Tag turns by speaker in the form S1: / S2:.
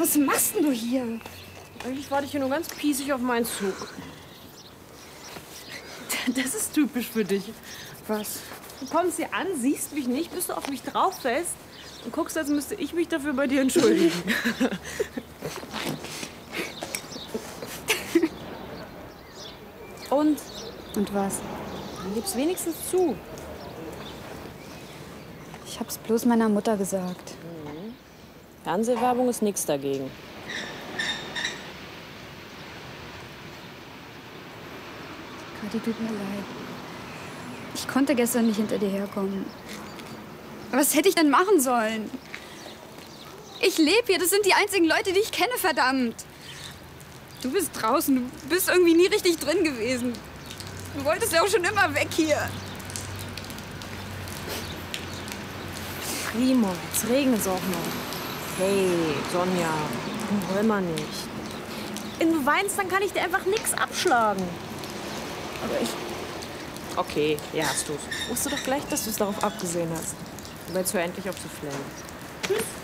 S1: Was machst denn du hier?
S2: Eigentlich warte ich hier nur ganz piesig auf meinen Zug. Das ist typisch für dich.
S1: Was?
S2: Du kommst hier an, siehst mich nicht, bis du auf mich drauf fällst und guckst, als müsste ich mich dafür bei dir entschuldigen. Und?
S1: Und was?
S2: Dann gib's wenigstens zu.
S1: Ich hab's bloß meiner Mutter gesagt.
S2: Fernsehwerbung ist nichts dagegen.
S1: Kathi, tut mir leid. Ich konnte gestern nicht hinter dir herkommen. Was hätte ich denn machen sollen? Ich lebe hier, das sind die einzigen Leute, die ich kenne, verdammt. Du bist draußen, du bist irgendwie nie richtig drin gewesen. Du wolltest ja auch schon immer weg hier.
S2: Primo, jetzt regnet es auch noch. Hey, Sonja, wollen wir nicht. Wenn du weinst, dann kann ich dir einfach nichts abschlagen.
S1: Aber ich...
S2: Okay, ja, hast du's. Wusste doch gleich, dass du es darauf abgesehen hast. Aber jetzt hör endlich auf zu flennen. Tschüss.